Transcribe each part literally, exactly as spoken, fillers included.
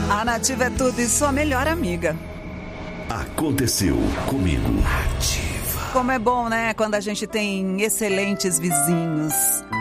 A Nativa é tudo e sua melhor amiga. Aconteceu comigo. Ativa. Como é bom, né? Quando a gente tem excelentes vizinhos.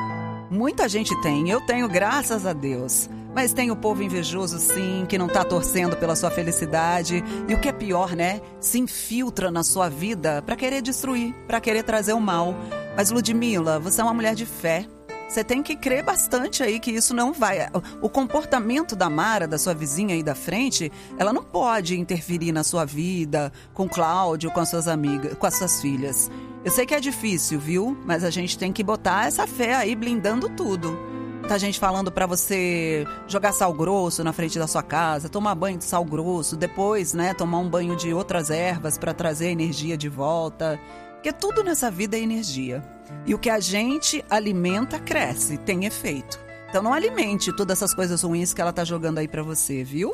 Muita gente tem. Eu tenho, graças a Deus. Mas tem o povo invejoso, sim, que não tá torcendo pela sua felicidade. E o que é pior, né? Se infiltra na sua vida pra querer destruir, pra querer trazer o mal. Mas, Ludmila, você é uma mulher de fé. Você tem que crer bastante aí que isso não vai... O comportamento da Mara, da sua vizinha aí da frente, ela não pode interferir na sua vida, com o Cláudio, com as suas amigas, com as suas filhas. Eu sei que é difícil, viu? Mas a gente tem que botar essa fé aí, blindando tudo. Tá gente falando pra você jogar sal grosso na frente da sua casa, tomar banho de sal grosso, depois, né, tomar um banho de outras ervas pra trazer a energia de volta. Porque tudo nessa vida é energia. E o que a gente alimenta, cresce, tem efeito. Então não alimente todas essas coisas ruins que ela tá jogando aí pra você, viu?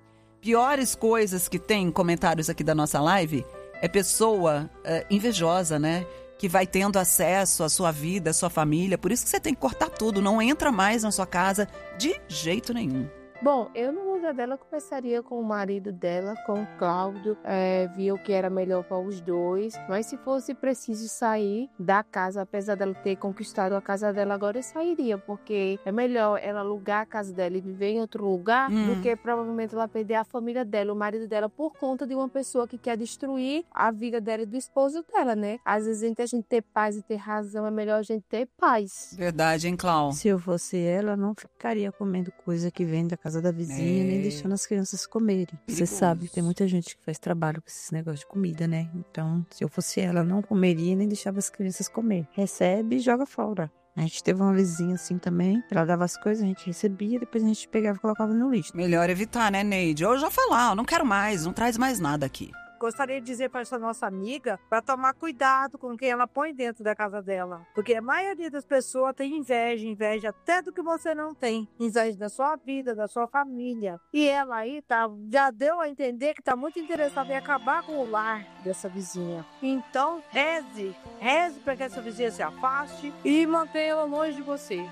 Piores coisas que tem, comentários aqui da nossa live, é pessoa uh, invejosa, né? Que vai tendo acesso à sua vida, à sua família. Por isso que você tem que cortar tudo. Não entra mais na sua casa de jeito nenhum. Bom, eu no lugar dela começaria com o marido dela, com o Cláudio, é, via o que era melhor para os dois, mas se fosse preciso sair da casa, apesar dela ter conquistado a casa dela, agora eu sairia, porque é melhor ela alugar a casa dela e viver em outro lugar, hum. do que provavelmente ela perder a família dela, o marido dela, por conta de uma pessoa que quer destruir a vida dela e do esposo dela, né? Às vezes, entre a gente ter paz e ter razão, é melhor a gente ter paz. Verdade, hein, Cláudio? Se eu fosse ela, não ficaria comendo coisa que vem da casa da vizinha, é. nem deixando as crianças comerem. Você sabe, tem muita gente que faz trabalho com esses negócios de comida, né? Então, se eu fosse ela, não comeria nem deixava as crianças comer. Recebe e joga fora. A gente teve uma vizinha assim também, ela dava as coisas, a gente recebia, depois a gente pegava e colocava no lixo. Melhor evitar, né, Neide? Ou já falar, eu não quero mais, não traz mais nada aqui. Gostaria de dizer para essa nossa amiga para tomar cuidado com quem ela põe dentro da casa dela. Porque a maioria das pessoas tem inveja, inveja até do que você não tem. Inveja da sua vida, da sua família. E ela aí tá, já deu a entender que está muito interessada em acabar com o lar dessa vizinha. Então, reze, reze para que essa vizinha se afaste e mantenha-la longe de você.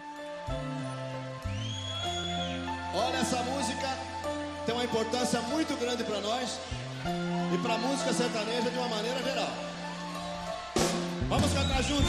Olha, essa música tem uma importância muito grande para nós. E para a música sertaneja de uma maneira geral. Vamos cantar juntos.